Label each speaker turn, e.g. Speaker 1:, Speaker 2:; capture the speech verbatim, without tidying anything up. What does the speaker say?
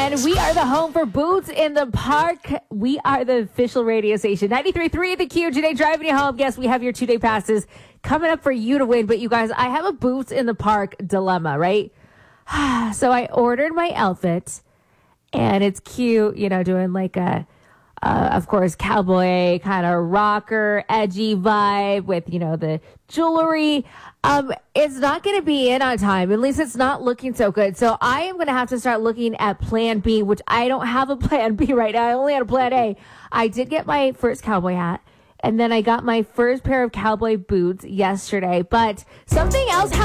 Speaker 1: And we are the home for Boots in the Park. We are the official radio station. ninety-three point three The Q. Today, driving you home. Yes, we have your two-day passes coming up for you to win. But you guys, I have a Boots in the Park dilemma, right? So I ordered my outfit, and it's cute, you know, doing like a, uh, of course, cowboy kind of rocker, edgy vibe with, you know, the jewelry. Um, it's not going to be in on time. At least it's not looking so good. So I am going to have to start looking at plan B, which I don't have a plan B right now. I only had a plan A. I did get my first cowboy hat, and then I got my first pair of cowboy boots yesterday. But something else happened.